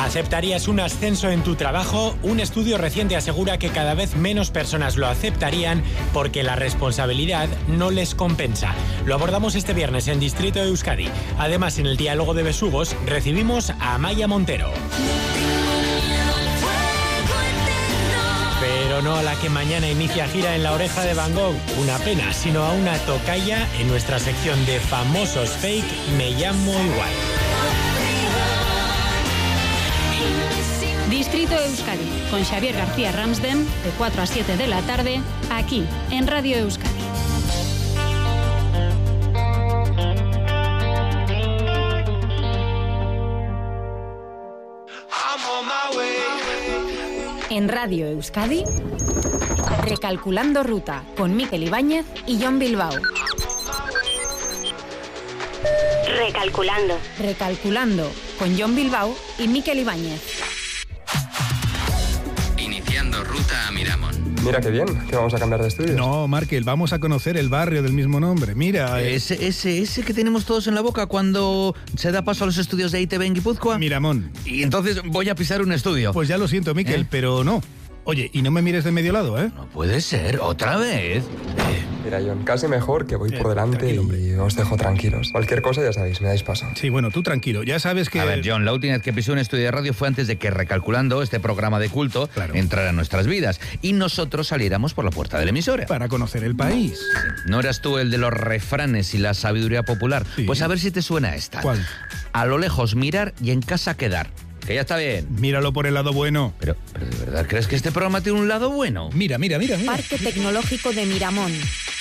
¿Aceptarías un ascenso en tu trabajo? Un estudio reciente asegura que cada vez menos personas lo aceptarían porque la responsabilidad no les compensa. Lo abordamos este viernes en Distrito de Euskadi. Además, en el diálogo de besugos recibimos a Amaya Montero. Pero no a la que mañana inicia gira en La Oreja de Van Gogh, una pena, sino a una tocaya en nuestra sección de famosos fake Me llamo igual. Distrito Euskadi, con Xavier García Ramsden, de 4 a 7 de la tarde, aquí, en Radio Euskadi. En Radio Euskadi, Recalculando Ruta, con Mikel Ibáñez y Jon Bilbao. Recalculando, con Jon Bilbao y Mikel Ibáñez. Iniciando ruta a Miramón. Mira qué bien, que vamos a cambiar de estudios. No, Markel, vamos a conocer el barrio del mismo nombre. Mira... Ese que tenemos todos en la boca cuando se da paso a los estudios de ITV en Guipúzcoa. Miramón. Y entonces voy a pisar un estudio. Pues ya lo siento, Mikel, pero no. Oye, y no me mires de medio lado, ¿eh? No puede ser, ¿otra vez? Mira, Jon, casi mejor que voy por delante y os dejo tranquilos. Cualquier cosa ya sabéis, me dais paso. Sí, bueno, tú tranquilo, ya sabes que... A ver, Jon, la última vez que pisé un estudio de radio fue antes de que Recalculando, este programa de culto, entrara en nuestras vidas y nosotros saliéramos por la puerta de la emisora. Para conocer el país. ¿No eras tú el de los refranes y la sabiduría popular? Sí. Pues a ver si te suena esta. ¿Cuál? A lo lejos mirar y en casa quedar. Que ya está bien. Míralo por el lado bueno. Pero ¿de verdad crees que este programa tiene un lado bueno? Mira. Parque Tecnológico de Miramón.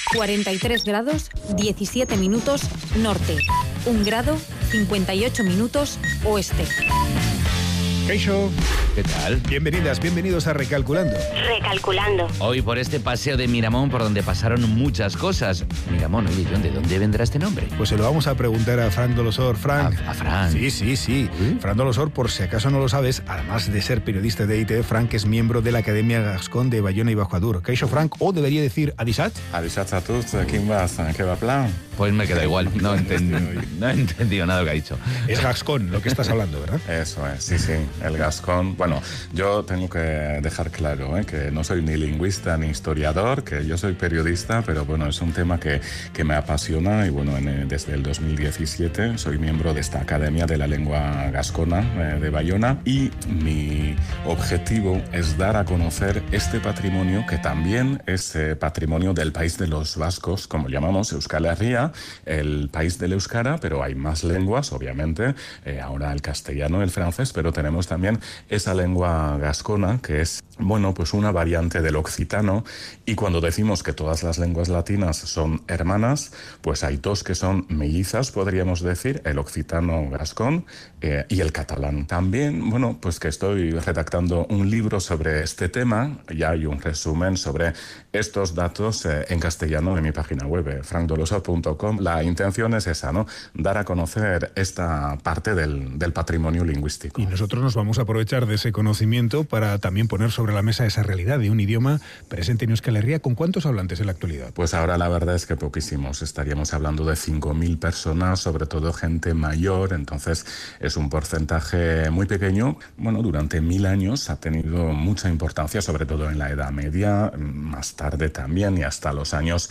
43 grados, 17 minutos, norte. 1 grado, 58 minutos, oeste. Keisho. ¿Qué tal? Bienvenidas, bienvenidos a Recalculando. Hoy por este paseo de Miramón por donde pasaron muchas cosas. Miramón, oye, Jon, ¿de dónde vendrá este nombre? Pues se lo vamos a preguntar a Fran Dolosor. Fran. A Fran. Sí. Fran Dolosor, por si acaso no lo sabes, además de ser periodista de ITV, Frank es miembro de la Academia Gascón de Bayona y Bajadur. Keisho, Frank, o debería decir Adisat. Adisat a tots, ¿quién vas? ¿Qué va plan? Pues me queda igual, no he entendido nada de lo que ha dicho. Es Gascón lo que estás hablando, ¿verdad? Eso es, sí, el Gascón. Bueno, yo tengo que dejar claro que no soy ni lingüista ni historiador, que yo soy periodista, pero bueno, es un tema que me apasiona y bueno, desde el 2017 soy miembro de esta Academia de la Lengua Gascona de Bayona y mi objetivo es dar a conocer este patrimonio que también es patrimonio del país de los vascos, como llamamos Euskal Herria, el país del euskara, pero hay más lenguas, obviamente, ahora el castellano, el francés, pero tenemos también esa lengua gascona que es, bueno, pues una variante del occitano y cuando decimos que todas las lenguas latinas son hermanas, pues hay dos que son mellizas, podríamos decir, el occitano gascón y el catalán. También, bueno, pues que estoy redactando un libro sobre este tema, ya hay un resumen sobre estos datos en castellano en mi página web, frankdolosor.com. La intención es esa, ¿no? Dar a conocer esta parte del patrimonio lingüístico. Y nosotros nos vamos a aprovechar de ese conocimiento para también poner sobre la mesa esa realidad de un idioma presente en Euskal Herria. ¿Con cuántos hablantes en la actualidad? Pues ahora la verdad es que poquísimos. Estaríamos hablando de 5.000 personas, sobre todo gente mayor, entonces es un porcentaje muy pequeño. Bueno, durante 1000 años ha tenido mucha importancia, sobre todo en la Edad Media, más tarde también y hasta los años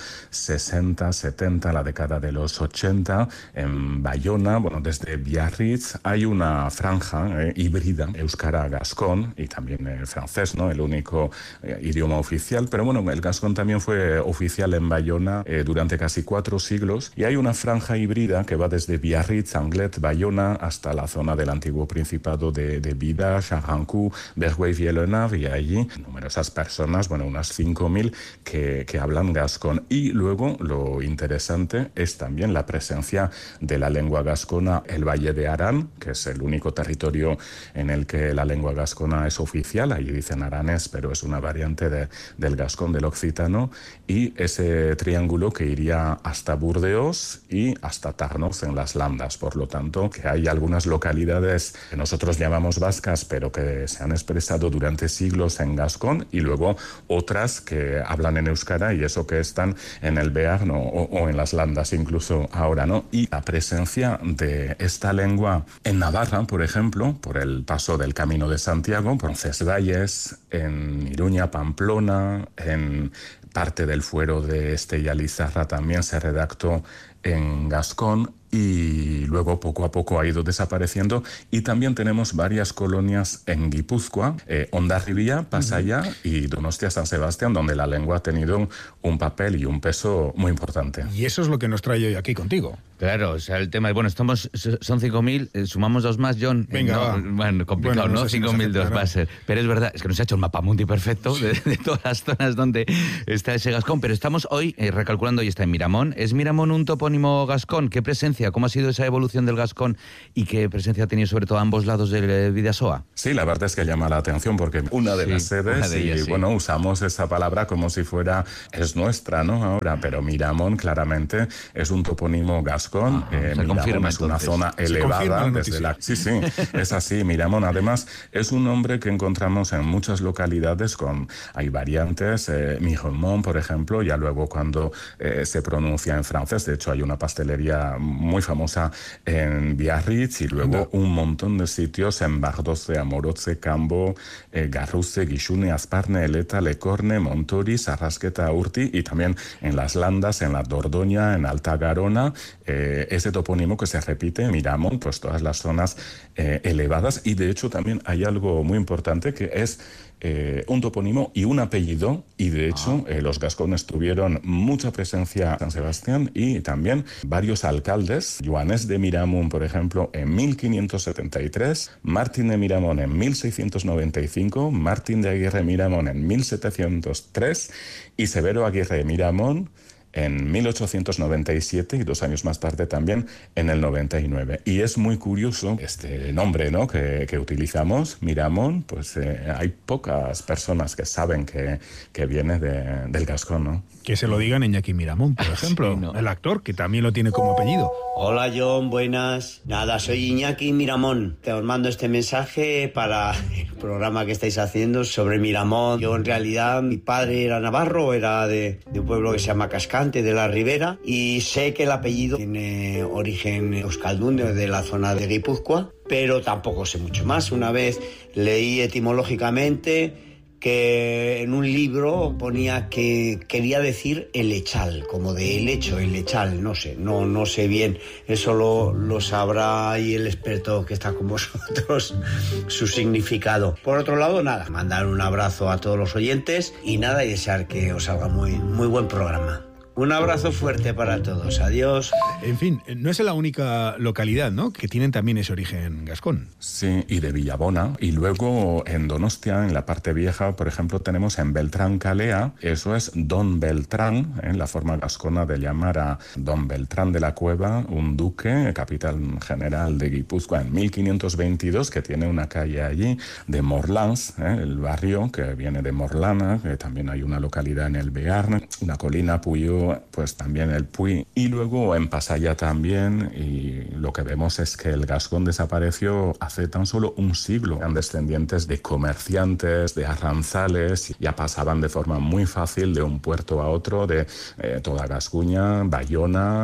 60, 70, la década de los 80, en Bayona, bueno, desde Biarritz hay una franja híbrida, euskara-gascón y también el francés, ¿no? El único idioma oficial, pero bueno, el gascón también fue oficial en Bayona durante casi 4 siglos y hay una franja híbrida que va desde Biarritz, Anglet, Bayona hasta la zona del antiguo Principado de Bida, Charrancú, Bergüey-Vielhenave y allí numerosas personas, bueno, unas 5.000 que hablan gascón. Y luego lo interesante es también la presencia de la lengua gascona, el Valle de Arán, que es el único territorio en el que la lengua lengua gascona es oficial, allí dicen aranés, pero es una variante del gascón, del occitano, y ese triángulo que iría hasta Burdeos y hasta Tarnoz en las Landas. Por lo tanto, que hay algunas localidades que nosotros llamamos vascas, pero que se han expresado durante siglos en gascón, y luego otras que hablan en euskara y eso que están en el Bearno o en las Landas incluso ahora, ¿no? Y la presencia de esta lengua en Navarra, por ejemplo, por el paso del Camino de Santiago, por Roncesvalles, en Iruña, Pamplona, en parte del fuero de Estella Lizarra también se redactó en gascón, y luego poco a poco ha ido desapareciendo. Y también tenemos varias colonias en Guipúzcoa, Hondarribia, Pasaya y Donostia San Sebastián, donde la lengua ha tenido un papel y un peso muy importante. Y eso es lo que nos trae hoy aquí contigo. Claro, o sea, el tema, bueno, son 5.000, sumamos 2 más, John. Venga, bueno, complicado, ¿no? 5.002 va a ser. Pero es verdad, es que nos ha hecho el mapamundi perfecto de todas las zonas donde está ese gascón. Pero estamos hoy recalculando, y está en Miramón. ¿Es Miramón un topónimo gascón? ¿Qué presencia? ¿Cómo ha sido esa evolución del gascón y qué presencia ha tenido sobre todo a ambos lados del Bidasoa? Sí, la verdad es que llama la atención porque una de las sedes, ellas, y bueno, usamos esa palabra como si fuera, es nuestra, ¿no? Ahora, pero Miramón claramente es un topónimo gascón. Miramón confirma, es una zona elevada desde la... Sí, es así. Miramón, además, es un nombre que encontramos en muchas localidades hay variantes, Miramón, por ejemplo, ya luego cuando se pronuncia en francés, de hecho hay una pastelería muy famosa en Biarritz y luego un montón de sitios en Bardoce, Amoroce, Cambo, Garruce, Guixune, Asparne, Eleta, Lecorne, Montori, Sarrasqueta, Urti, y también en las Landas, en la Dordoña, en Alta Garona, ese topónimo que se repite, Miramón, pues todas las zonas elevadas. Y de hecho también hay algo muy importante que es un topónimo y un apellido, y de hecho los gascones tuvieron mucha presencia en San Sebastián y también varios alcaldes. Joanés de Miramón, por ejemplo, en 1573, Martín de Miramón en 1695, Martín de Aguirre Miramón en 1703 y Severo Aguirre Miramón en 1897 y 2 años más tarde también en el 99. Y es muy curioso este nombre, ¿no?, que utilizamos, Miramón, pues hay pocas personas que saben que viene del gascón, ¿no? Que se lo digan Iñaki Miramón, por ejemplo, sí, ¿no? El actor, que también lo tiene como apellido. Hola John, buenas. Nada, soy Iñaki Miramón. Te os mando este mensaje para el programa que estáis haciendo sobre Miramón. Yo en realidad, mi padre era navarro, era de un pueblo que se llama Cascante, de la Ribera, y sé que el apellido tiene origen euskaldún, de la zona de Guipúzcoa, pero tampoco sé mucho más. Una vez leí etimológicamente que en un libro ponía que quería decir el echal, como de helecho, el echal, no sé bien, eso lo sabrá ahí el experto que está con vosotros, su significado. Por otro lado, nada, mandar un abrazo a todos los oyentes y nada, y desear que os salga muy, muy buen programa. Un abrazo fuerte para todos. Adiós. En fin, no es la única localidad, ¿no?, que tienen también ese origen gascón. Sí, y de Villabona. Y luego en Donostia, en la parte vieja, por ejemplo, tenemos en Beltrán Calea, eso es Don Beltrán, la forma gascona de llamar a Don Beltrán de la Cueva, un duque, capitán general de Guipúzcoa en 1522, que tiene una calle allí, de Morlans, el barrio que viene de Morlana, que también hay una localidad en el Bearn, una colina, Puyo, pues también el Puy, y luego en Pasaya también, y lo que vemos es que el gascón desapareció hace tan solo un siglo. Eran descendientes de comerciantes, de arranzales, ya pasaban de forma muy fácil de un puerto a otro, de toda Gascuña, Bayona,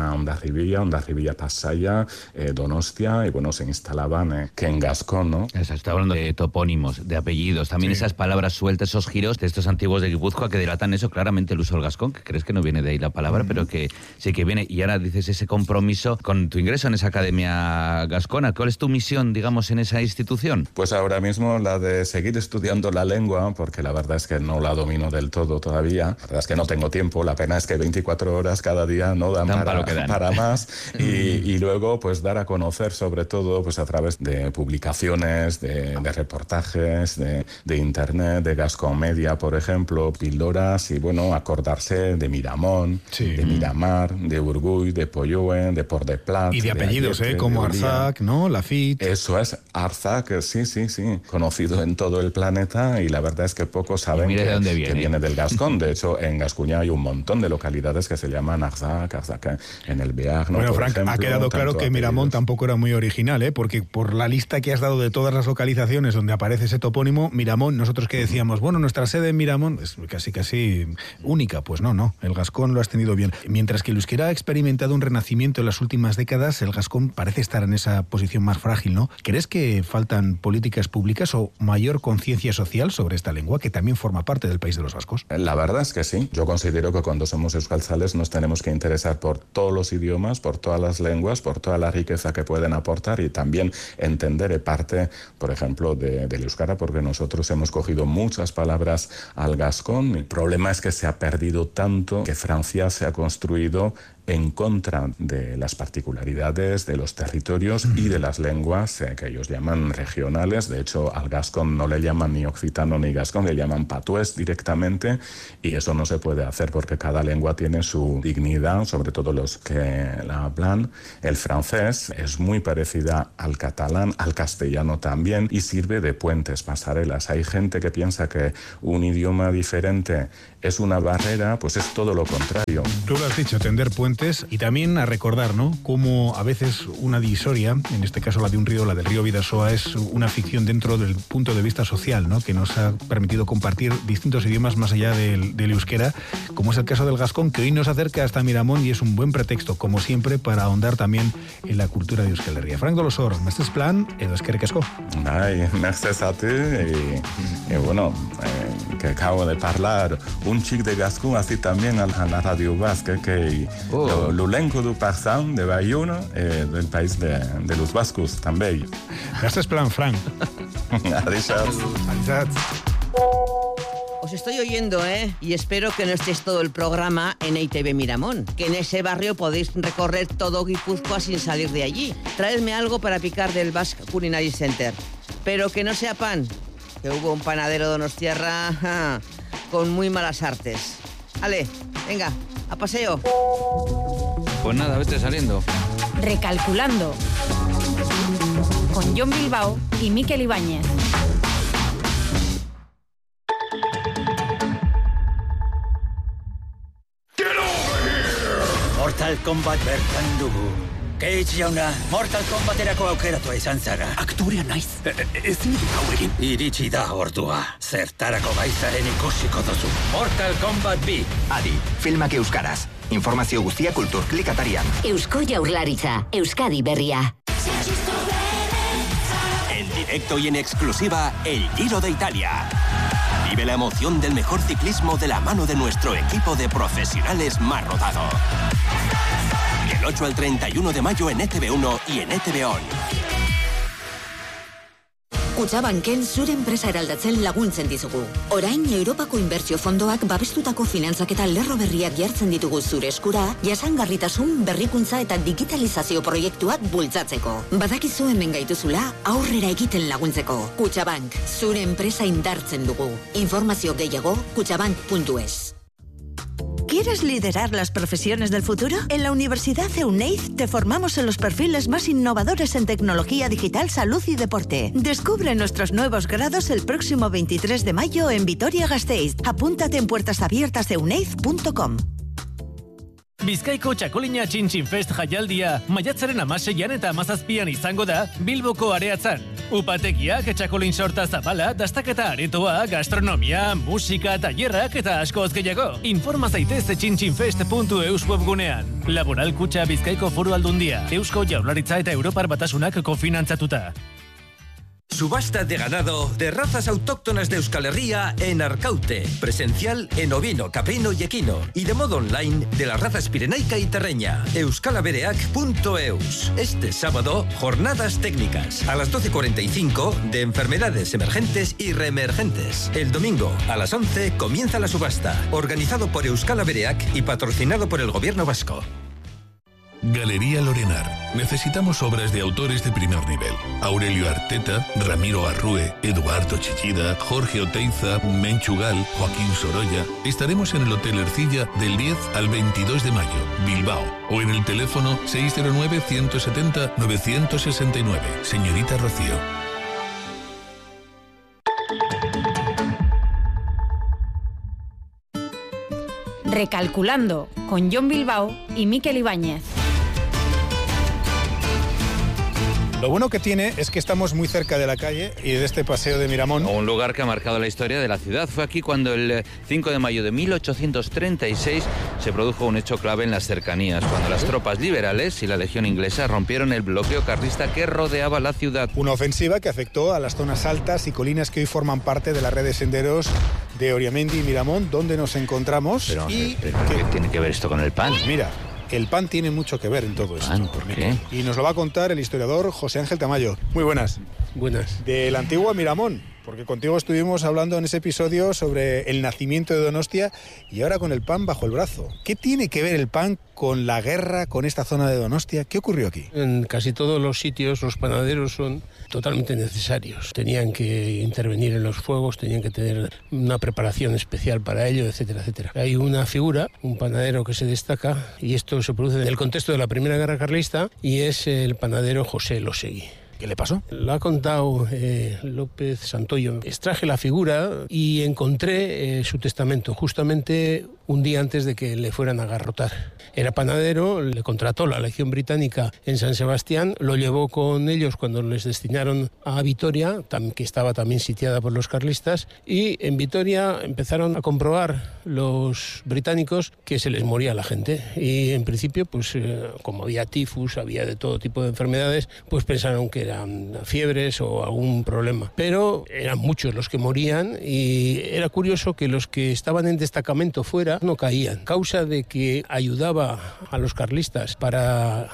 Hondarribia, Pasaya, Donostia, y bueno, se instalaban que en gascón, ¿no? Está hablando de topónimos, de apellidos, también sí. Esas palabras sueltas, esos giros de estos antiguos de Guipúzcoa que delatan eso claramente, el uso del gascón, que crees que no viene de ahí la palabra, pero que sí que viene. Y ahora dices ese compromiso con tu ingreso en esa academia gascona. ¿Cuál es tu misión, digamos, en esa institución? Pues ahora mismo la de seguir estudiando la lengua, porque la verdad es que no la domino del todo todavía. La verdad es que no tengo tiempo. La pena es que 24 horas cada día no dan para más. Y luego, pues dar a conocer, sobre todo, pues a través de publicaciones, de reportajes, de internet, de Gascon Media, por ejemplo, píldoras, y bueno, acordarse de Miramón, Miramón, de Miramar, de Urguy, de Polloe, de Port de Plat. Y de apellidos, como Arzac, ¿no? Lafitte. Eso es, Arzac, sí, conocido en todo el planeta, y la verdad es que pocos saben que viene del Gascón. De hecho, en Gascuña hay un montón de localidades que se llaman Arzac, en el Bearno. Bueno, Frank, ha quedado claro que Miramón tampoco era muy original, porque por la lista que has dado de todas las localizaciones donde aparece ese topónimo, Miramón, nosotros que decíamos, bueno, nuestra sede en Miramón es casi única. Pues no, el gascón lo has tenido bien. Mientras que el euskera ha experimentado un renacimiento en las últimas décadas, el gascón parece estar en esa posición más frágil, ¿no? ¿Crees que faltan políticas públicas o mayor conciencia social sobre esta lengua, que también forma parte del país de los vascos? La verdad es que sí. Yo considero que cuando somos euskaltzales nos tenemos que interesar por todos los idiomas, por todas las lenguas, por toda la riqueza que pueden aportar, y también entender parte, por ejemplo, del euskara, porque nosotros hemos cogido muchas palabras al gascón. El problema es que se ha perdido tanto, que Francia se ha construido en contra de las particularidades de los territorios y de las lenguas que ellos llaman regionales. De hecho, al gascón no le llaman ni occitano ni gascón, le llaman patués directamente, y eso no se puede hacer porque cada lengua tiene su dignidad, sobre todo los que la hablan. El francés es muy parecida al catalán, al castellano también, y sirve de puentes, pasarelas. Hay gente que piensa que un idioma diferente es una barrera, pues es todo lo contrario. Tú lo has dicho, tender puentes, y también a recordar, ¿no?, cómo a veces una divisoria, en este caso la de un río, la del río Bidasoa, es una ficción dentro del punto de vista social, ¿no?, que nos ha permitido compartir distintos idiomas más allá del euskera, como es el caso del gascón, que hoy nos acerca hasta Miramón y es un buen pretexto, como siempre, para ahondar también en la cultura de Euskal Herria. Frank Dolosor, mestes plan, edo eskerrik asko. Ay, merces a ti, y bueno, que acabo de hablar un chic de gascón así también a la radio vasca, que l'elenco du Parsan de Bayona, del país de los vascos también. Mestes plan, Frank. Adiós. Os estoy oyendo, y espero que no estéis todo el programa en ITV Miramón, que en ese barrio podéis recorrer todo Guipúzcoa sin salir de allí. Traedme algo para picar del Basque Culinary Center, pero que no sea pan, que hubo un panadero donostiarra con muy malas artes. Ale, venga, a paseo. Pues nada, vete saliendo. Recalculando. Con Jon Bilbao y Mikel Ibáñez. Mortal Kombat bertan dugu. Cage jauna, Mortal Kombaterako aukeratua izan zara. Aktorea naiz. Ezin dut hau egin. Iritsi da ordua. Zertarako gaizaren ikusiko duzu. Mortal Kombat 2. Adi, filmak euskaraz. Informazio guztia Kulturklik atarian. Eusko Jaurlaritza, Euskadi berria. En directo y en exclusiva, el Giro de Italia. Vive la emoción del mejor ciclismo de la mano de nuestro equipo de profesionales más rodado. Del 8 al 31 de mayo en ETV1 y en ETV On. Kutxabanken zure enpresa eraldatzen laguntzen dizugu. Orain, Europako Inbertsio Fondoak babestutako finantzaketa lerro berriak jartzen ditugu zure eskura, jasangarritasun, berrikuntza eta digitalizazio proiektuak bultzatzeko. Badakizu hemen gaituzula, aurrera egiten laguntzeko. Kutxabank, zure enpresa indartzen dugu. Informazio gehiago, kutxabank.es. ¿Quieres liderar las profesiones del futuro? En la Universidad EUNEID te formamos en los perfiles más innovadores en tecnología digital, salud y deporte. Descubre nuestros nuevos grados el próximo 23 de mayo en Vitoria-Gasteiz. Apúntate en puertasabiertasdeuneid.com. Bizkaiko Txakolina Txintxin Fest jaialdia maiatzaren 16an eta 17an izango da Bilboko areatzan. Upategiak, txakolin sorta zabala, dastaketa aretoa, gastronomia, musika, tailerrak eta askoz gehiago. Informa zaitez txintxinfest.eus webgunean. Laboral Kutxa Bizkaiko Foru Aldundia, Eusko Jaurlaritza eta Europar Batasunak kofinantzatuta. Subasta de ganado de razas autóctonas de Euskal Herria en Arcaute. Presencial en ovino, caprino y equino. Y de modo online de las razas pirenaica y terreña. euskalabereak.eus. Este sábado, jornadas técnicas. A las 12:45 de enfermedades emergentes y reemergentes. El domingo, a las 11, comienza la subasta. Organizado por Euskal Abereak y patrocinado por el Gobierno vasco. Galería Lorenar. Necesitamos obras de autores de primer nivel. Aurelio Arteta, Ramiro Arrue, Eduardo Chillida, Jorge Oteiza, Menchugal, Joaquín Sorolla. Estaremos en el Hotel Ercilla del 10 al 22 de mayo, Bilbao. O en el teléfono 609-170-969. Señorita Rocío. Recalculando, con John Bilbao y Miquel Ibáñez. Lo bueno que tiene es que estamos muy cerca de la calle y de este paseo de Miramón. Un lugar que ha marcado la historia de la ciudad. Fue aquí cuando el 5 de mayo de 1836 se produjo un hecho clave en las cercanías, cuando las tropas liberales y la Legión Inglesa rompieron el bloqueo carlista que rodeaba la ciudad. Una ofensiva que afectó a las zonas altas y colinas que hoy forman parte de la red de senderos de Oriamendi y Miramón, donde nos encontramos. Pero ¿qué tiene que ver esto con el pan? Mira, el pan tiene mucho que ver en todo esto. ¿Por qué? Y nos lo va a contar el historiador José Ángel Tamayo. Muy buenas. Buenas. De la antigua Miramón, porque contigo estuvimos hablando en ese episodio sobre el nacimiento de Donostia y ahora con el pan bajo el brazo. ¿Qué tiene que ver el pan con la guerra, con esta zona de Donostia? ¿Qué ocurrió aquí? En casi todos los sitios los panaderos son totalmente necesarios. Tenían que intervenir en los fuegos, tenían que tener una preparación especial para ello, etcétera, etcétera. Hay una figura, un panadero que se destaca, y esto se produce en el contexto de la Primera Guerra Carlista, y es el panadero José Losegui. ¿Qué le pasó? Lo ha contado López Santoyo. Extraje la figura y encontré su testamento justamente un día antes de que le fueran a garrotar. Era panadero, le contrató la Legión Británica en San Sebastián, lo llevó con ellos cuando les destinaron a Vitoria, que estaba también sitiada por los carlistas, y en Vitoria empezaron a comprobar los británicos que se les moría la gente. Y en principio, pues como había tifus, había de todo tipo de enfermedades, pues pensaron que eran fiebres o algún problema. Pero eran muchos los que morían y era curioso que los que estaban en destacamento fuera no caían. Causa de que ayudaba a los carlistas para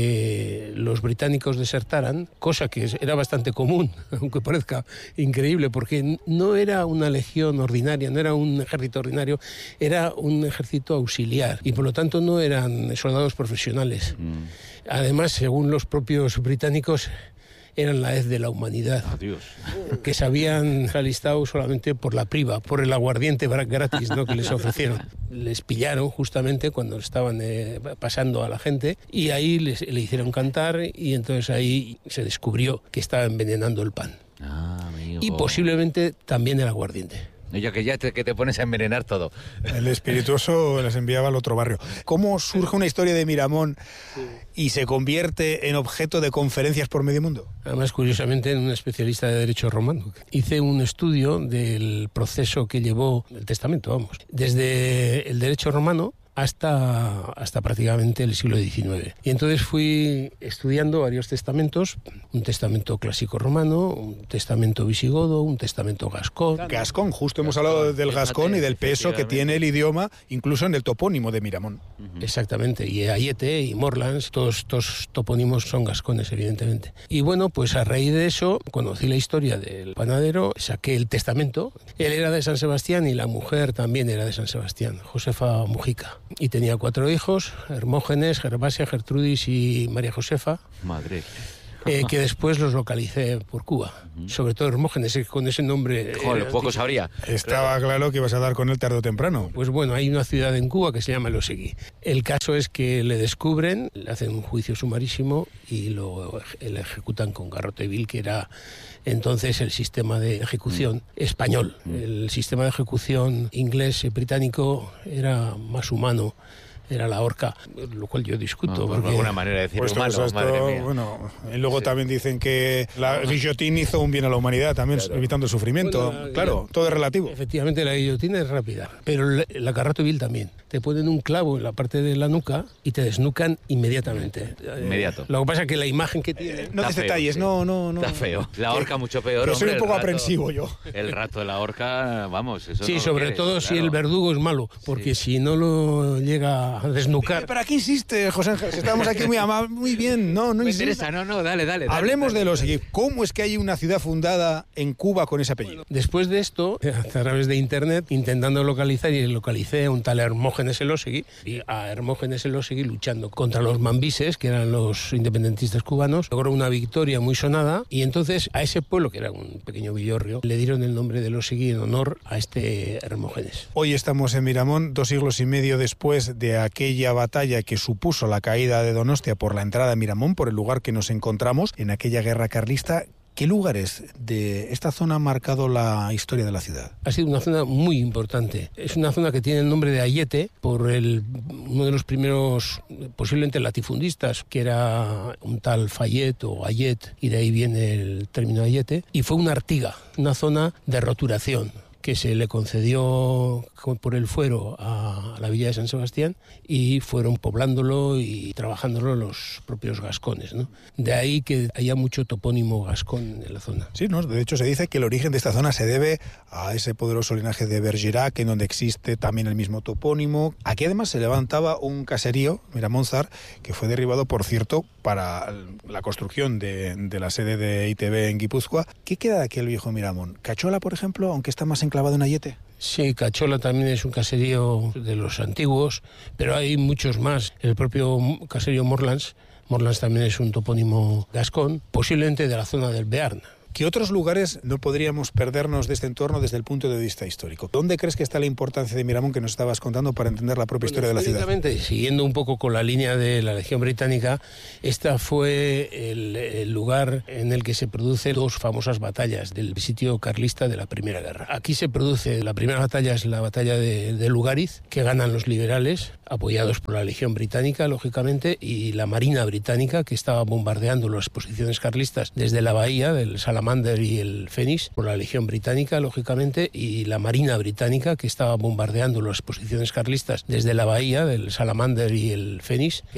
que los británicos desertaran, cosa que era bastante común, aunque parezca increíble, porque no era una legión ordinaria, no era un ejército ordinario, era un ejército auxiliar y por lo tanto no eran soldados profesionales. Además, según los propios británicos, eran la hez de la humanidad. Adiós. Que se habían alistado solamente por la priva, por el aguardiente gratis, ¿no?, que les ofrecieron. Les pillaron justamente cuando estaban pasando a la gente y ahí le hicieron cantar y entonces ahí se descubrió que estaba envenenando el pan. Y posiblemente también el aguardiente. Oye, que ya que te pones a envenenar todo. El espirituoso les enviaba al otro barrio. ¿Cómo surge una historia de Miramón y se convierte en objeto de conferencias por medio mundo? Además, curiosamente, en un especialista de derecho romano. Hice un estudio del proceso que llevó el testamento, vamos, desde el derecho romano hasta prácticamente el siglo XIX. Y entonces fui estudiando varios testamentos, un testamento clásico romano, un testamento visigodo, un testamento gascón. Gascón, justo hemos hablado del gascón y del peso que tiene el idioma, incluso en el topónimo de Miramón. Exactamente, y Ayete y Morlands, todos estos topónimos son gascones, evidentemente. Y bueno, pues a raíz de eso, conocí la historia del panadero, saqué el testamento. Él era de San Sebastián y la mujer también era de San Sebastián, Josefa Mujica. Y tenía 4 hijos, Hermógenes, Gervasia, Gertrudis y María Josefa. Madre. Que después los localicé por Cuba. Sobre todo Hermógenes, con ese nombre... Joder, poco sabría. Estaba claro que ibas a dar con él tarde o temprano. Pues bueno, hay una ciudad en Cuba que se llama Losegui. El caso es que le descubren, le hacen un juicio sumarísimo y le ejecutan con garrote vil, que era entonces el sistema de ejecución español. El sistema de ejecución inglés y británico era más humano. Era la horca, lo cual yo discuto. Por alguna manera de decir pues humano, madre mía. Bueno, y luego también dicen que la guillotina hizo un bien a la humanidad, también evitando el sufrimiento. Bueno, todo es relativo. Efectivamente, la guillotina es rápida, pero la garrote vil también. Te ponen un clavo en la parte de la nuca y te desnucan inmediatamente. Inmediato. Lo que pasa es que la imagen que tiene... No des detalles, no. Está feo. La horca mucho peor, pero hombre. Soy un poco aprensivo yo. El rato de la horca, vamos, eso sí, no sobre todo si el verdugo es malo, porque si no lo llega a desnucar. ¿Para qué insiste, José Ángel? Estamos aquí muy bien. No Me insiste. interesa, dale. Hablemos de los Osegui. ¿Cómo es que hay una ciudad fundada en Cuba con ese apellido? Después de esto, a través de internet, intentando localizar, y localicé a un tal Hermógenes Elósegui, y a Hermógenes Elósegui luchando contra los mambises, que eran los independentistas cubanos, logró una victoria muy sonada, y entonces a ese pueblo, que era un pequeño villorrio, le dieron el nombre de Elósegui en honor a este Hermógenes. Hoy estamos en Miramón, 2 siglos y medio después de aquella batalla que supuso la caída de Donostia por la entrada a Miramón, por el lugar que nos encontramos en aquella guerra carlista. ¿Qué lugares de esta zona han marcado la historia de la ciudad? Ha sido una zona muy importante. Es una zona que tiene el nombre de Ayete por uno de los primeros, posiblemente latifundistas, que era un tal Fayet o Ayet, y de ahí viene el término Ayete, y fue una artiga, una zona de roturación que se le concedió por el fuero a la villa de San Sebastián, y fueron poblándolo y trabajándolo los propios gascones, ¿no? De ahí que haya mucho topónimo gascón en la zona. Sí, ¿no? De hecho se dice que el origen de esta zona se debe a ese poderoso linaje de Bergerac, en donde existe también el mismo topónimo. Aquí además se levantaba un caserío, Miramonzar, que fue derribado, por cierto, para la construcción de la sede de ITV en Guipúzcoa. ¿Qué queda de aquel viejo Miramón? ¿Cachola, por ejemplo, aunque está más enclavado en Ayete? Sí, Cachola también es un caserío de los antiguos, pero hay muchos más. El propio caserío Morlans también es un topónimo gascón, posiblemente de la zona del Bearn. ¿Qué otros lugares no podríamos perdernos de este entorno desde el punto de vista histórico? ¿Dónde crees que está la importancia de Miramón que nos estabas contando para entender la propia historia de la ciudad? Siguiendo un poco con la línea de la Legión Británica, esta fue el lugar en el que se producen 2 famosas batallas del sitio carlista de la Primera Guerra. Aquí se produce, la primera batalla es la batalla de Lugariz, que ganan los liberales, apoyados por la Legión Británica, lógicamente, y la Marina Británica, que estaba bombardeando las posiciones carlistas desde la bahía del Salamander y el Fénix, por la Legión Británica, lógicamente, y la Marina Británica, que estaba bombardeando las posiciones carlistas desde la bahía del Salamander y el Fénix,